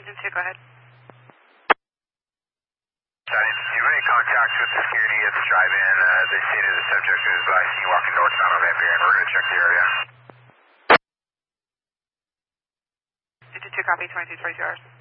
22, go ahead. You made contact with the security at the drive-in. They stated the subject is seen walking northbound on Van Buren. We're going to check the area. 22, copy, 22, 22 hours.